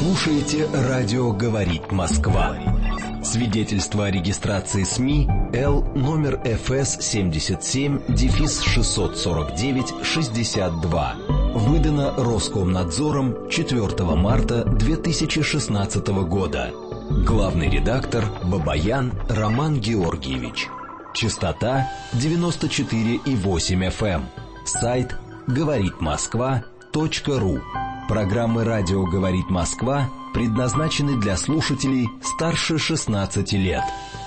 слушаете радио «Говорит Москва». Свидетельство о регистрации СМИ Л номер ФС 77-649-62. Выдано Роскомнадзором 4 марта 2016 года. Главный редактор Бабаян Роман Георгиевич. Частота 94,8 FM. Сайт говоритмосква.ру. Программы «Радио говорит Москва» предназначены для слушателей старше 16 лет.